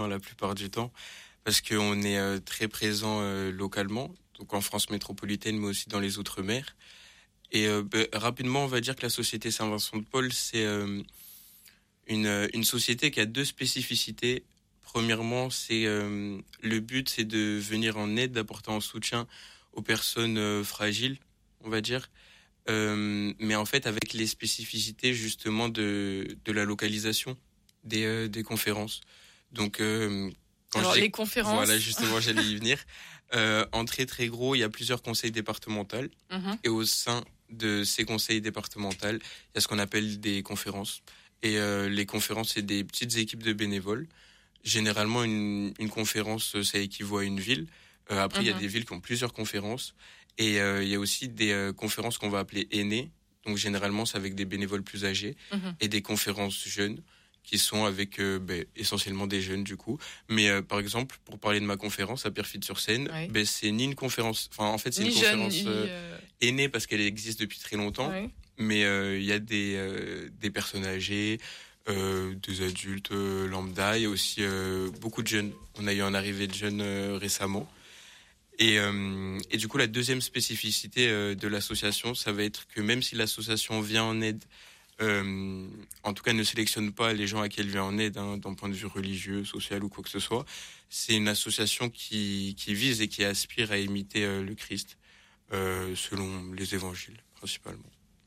la plupart du temps, parce qu'on est très présent localement, donc en France métropolitaine, mais aussi dans les Outre-mer. Et rapidement, on va dire que la Société Saint-Vincent-de-Paul, c'est une société qui a deux spécificités. Premièrement, le but, c'est de venir en aide, d'apporter un soutien aux personnes fragiles, on va dire. Mais en fait, avec les spécificités justement de la localisation des conférences. Donc, alors, les conférences. Voilà, justement, j'allais y venir. En très très gros, il y a plusieurs conseils départementaux. Et au sein de ces conseils départementaux, il y a ce qu'on appelle des conférences. Et les conférences, c'est des petites équipes de bénévoles. Généralement, une conférence, ça équivaut à une ville. Après, il y a des villes qui ont plusieurs conférences. Et il y a aussi des conférences qu'on va appeler aînées. Donc, généralement, c'est avec des bénévoles plus âgés. Et des conférences jeunes, qui sont avec essentiellement des jeunes, du coup. Mais par exemple, pour parler de ma conférence à Pierrefitte-sur-Seine, c'est ni une conférence... Enfin, en fait, c'est une conférence aînée parce qu'elle existe depuis très longtemps. Mais il y a des personnes âgées... des adultes lambda, il y a aussi beaucoup de jeunes. On a eu une arrivée de jeunes récemment. Et du coup, la deuxième spécificité de l'association, ça va être que même si l'association vient en aide, en tout cas ne sélectionne pas les gens à qui elle vient en aide, d'un point de vue religieux, social ou quoi que ce soit, c'est une association qui vise et qui aspire à imiter le Christ, selon les évangiles principalement.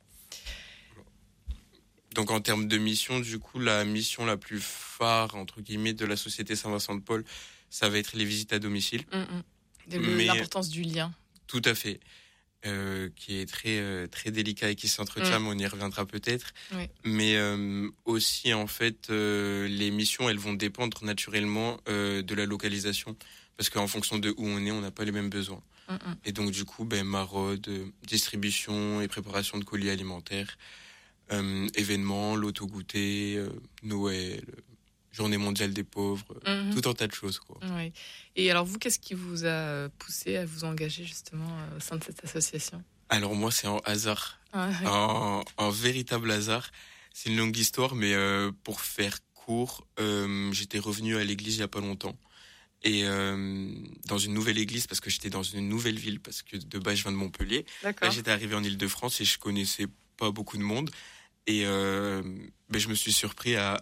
Donc en termes de mission, du coup, la mission la plus phare, entre guillemets, de la Société Saint-Vincent-de-Paul, ça va être les visites à domicile. L'importance du lien. Tout à fait. Qui est très, très délicat et qui s'entretient, mais on y reviendra peut-être. Mais aussi, en fait, les missions, elles vont dépendre naturellement de la localisation. Parce qu'en fonction de où on n'a pas les mêmes besoins. Et donc, du coup, maraude, distribution et préparation de colis alimentaires, événements, l'auto-goûter, Noël, Journée mondiale des pauvres, tout un tas de choses, quoi. Oui. Et alors vous, qu'est-ce qui vous a poussé à vous engager justement au sein de cette association ? Alors moi, c'est un hasard, un véritable hasard. C'est une longue histoire, mais pour faire court, j'étais revenu à l'église il y a pas longtemps. Et dans une nouvelle église, parce que j'étais dans une nouvelle ville, parce que de base, je viens de Montpellier. Là, j'étais arrivé en Île-de-France et je connaissais pas beaucoup de monde. Et je me suis surpris à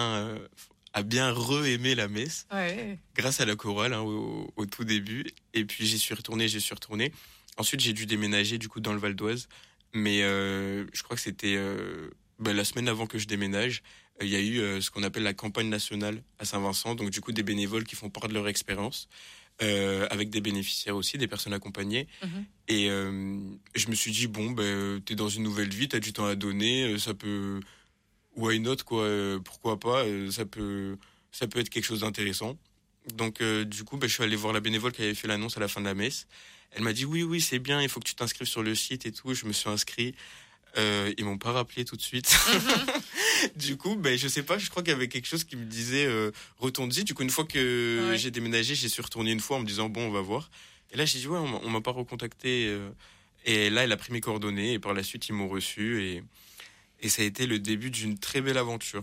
bien re-aimer la messe, grâce à la chorale au tout début. Et puis j'y suis retourné. Ensuite, j'ai dû déménager du coup dans le Val d'Oise. Mais je crois que c'était la semaine avant que je déménage. Il y a eu ce qu'on appelle la campagne nationale à Saint-Vincent. Donc du coup, des bénévoles qui font part de leur expérience. Avec des bénéficiaires aussi, des personnes accompagnées. Et je me suis dit, t'es dans une nouvelle vie, t'as du temps à donner, ça peut... Why not, quoi, pourquoi pas, ça peut être quelque chose d'intéressant. Donc du coup, je suis allé voir la bénévole qui avait fait l'annonce à la fin de la messe. Elle m'a dit, oui, c'est bien, il faut que tu t'inscrives sur le site et tout. Je me suis inscrit. Ils m'ont pas rappelé tout de suite. Du coup, je sais pas, je crois qu'il y avait quelque chose qui me disait retourne-y. Du coup, une fois que j'ai déménagé, j'y suis retourné une fois en me disant on va voir. Et là, j'ai dit on m'a pas recontacté. Et là, elle a pris mes coordonnées et par la suite, ils m'ont reçu et ça a été le début d'une très belle aventure.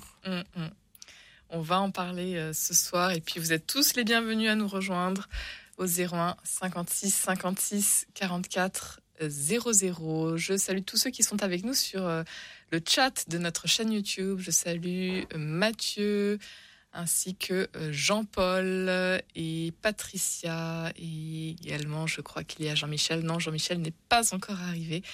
On va en parler ce soir et puis vous êtes tous les bienvenus à nous rejoindre au 01 56 56 44 00. Je salue tous ceux qui sont avec nous sur le chat de notre chaîne YouTube. Je salue Mathieu ainsi que Jean-Paul et Patricia et également je crois qu'il y a Jean-Michel. Non, Jean-Michel n'est pas encore arrivé.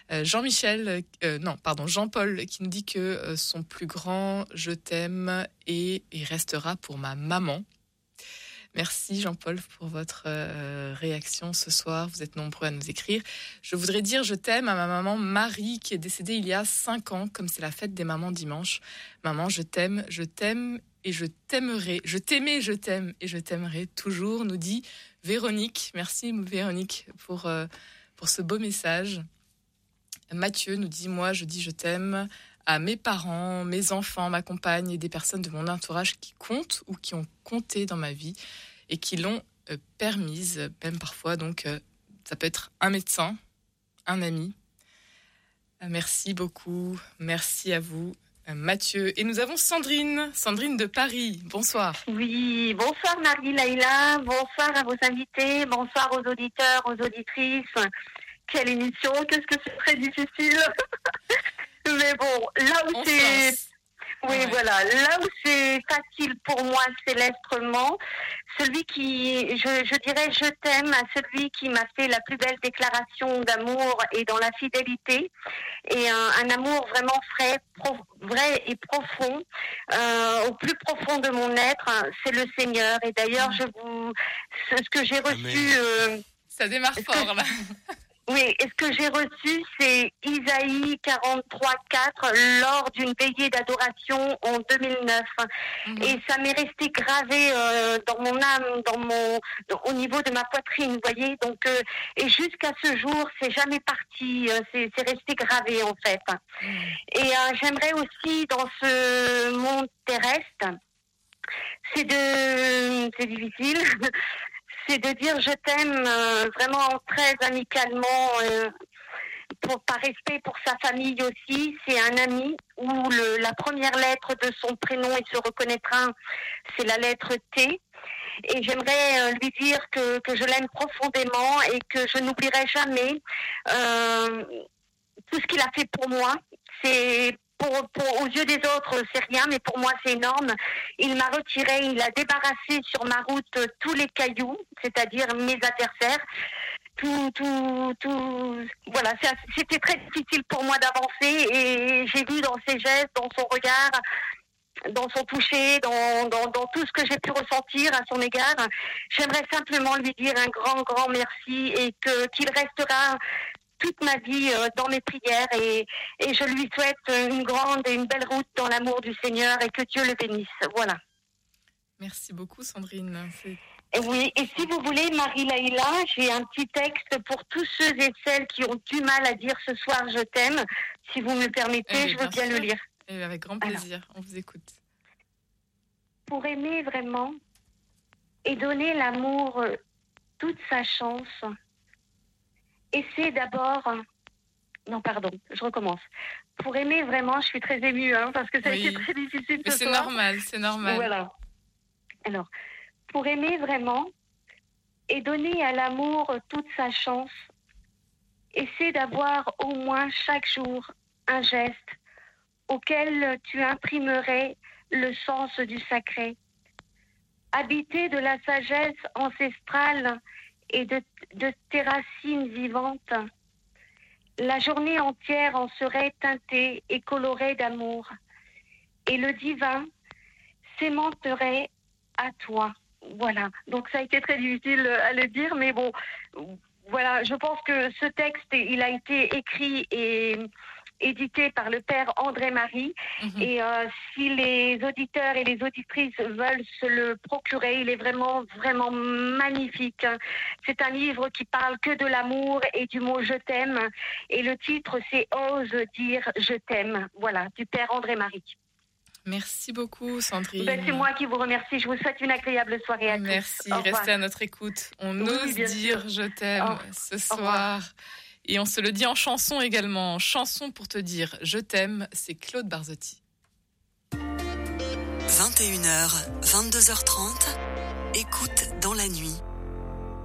Jean-Paul qui nous dit que son plus grand je t'aime et il restera pour ma maman. Merci Jean-Paul pour votre réaction ce soir. Vous êtes nombreux à nous écrire. Je voudrais dire je t'aime à ma maman Marie qui est décédée il y a 5 ans, comme c'est la fête des mamans dimanche. Maman, je t'aime et je t'aimerai. Je t'aimais, je t'aime et je t'aimerai toujours, nous dit Véronique. Merci Véronique pour ce beau message. Mathieu nous dit moi je dis je t'aime à mes parents, mes enfants, ma compagne et des personnes de mon entourage qui comptent ou qui ont compté dans ma vie et qui l'ont permise, même parfois. Donc, ça peut être un médecin, un ami. Merci beaucoup. Merci à vous. Mathieu. Et nous avons Sandrine de Paris. Bonsoir. Oui, bonsoir Marie-Laïla, bonsoir à vos invités, bonsoir aux auditeurs, aux auditrices. Quelle émission, qu'est-ce que c'est très difficile. Mais bon, là où c'est... Oui, ouais. Voilà. Là où c'est facile pour moi, célèbrement, celui qui, je dirais, je t'aime à celui qui m'a fait la plus belle déclaration d'amour et dans la fidélité, et un amour vraiment vrai et profond, au plus profond de mon être, c'est le Seigneur. Et d'ailleurs, ce que j'ai reçu... ça démarre fort, là. Oui, et ce que j'ai reçu, c'est Isaïe 43:4 lors d'une veillée d'adoration en 2009. Et ça m'est resté gravé dans mon âme, au niveau de ma poitrine, vous voyez. Donc, et jusqu'à ce jour, c'est jamais parti, c'est resté gravé en fait. Et j'aimerais aussi, dans ce monde terrestre, c'est difficile. C'est de dire je t'aime vraiment très amicalement, par respect pour sa famille aussi. C'est un ami où la première lettre de son prénom, il se reconnaîtra, c'est la lettre T. Et j'aimerais lui dire que je l'aime profondément et que je n'oublierai jamais tout ce qu'il a fait pour moi. C'est aux yeux des autres, c'est rien, mais pour moi, c'est énorme. Il m'a retiré, il a débarrassé sur ma route tous les cailloux, c'est-à-dire mes adversaires. Voilà, c'était très difficile pour moi d'avancer et j'ai vu dans ses gestes, dans son regard, dans son toucher, dans tout ce que j'ai pu ressentir à son égard. J'aimerais simplement lui dire un grand, grand merci et qu'il restera toute ma vie dans mes prières et je lui souhaite une grande et une belle route dans l'amour du Seigneur et que Dieu le bénisse. Voilà. Merci beaucoup Sandrine. Et oui, et si vous voulez, Marie-Laïla, j'ai un petit texte pour tous ceux et celles qui ont du mal à dire ce soir je t'aime. Si vous me le permettez, je veux bien le lire. Et avec grand plaisir, on vous écoute. Pour aimer vraiment et donner l'amour toute sa chance, et c'est d'abord... Non, pardon, je recommence. Pour aimer vraiment, je suis très émue, parce que ça a été très difficile. Mais c'est normal, c'est normal. Voilà. Alors, pour aimer vraiment et donner à l'amour toute sa chance, essaie d'avoir au moins chaque jour un geste auquel tu imprimerais le sens du sacré. Habiter de la sagesse ancestrale et de tes racines vivantes, la journée entière en serait teintée et colorée d'amour, et le divin s'aimanterait à toi. Voilà, donc ça a été très difficile à le dire, mais bon, voilà, je pense que ce texte, il a été écrit et édité par le père André-Marie. Et si les auditeurs et les auditrices veulent se le procurer, il est vraiment, vraiment magnifique. C'est un livre qui parle que de l'amour et du mot « je t'aime ». Et le titre, c'est « Ose dire je t'aime ». Voilà, du père André-Marie. Merci beaucoup Sandrine. C'est moi qui vous remercie. Je vous souhaite une agréable soirée à tous. Merci, restez à notre écoute. On ose dire je t'aime ce soir. Et on se le dit en chanson également. Chanson pour te dire je t'aime, c'est Claude Barzotti. 21h, 22h30, écoute dans la nuit.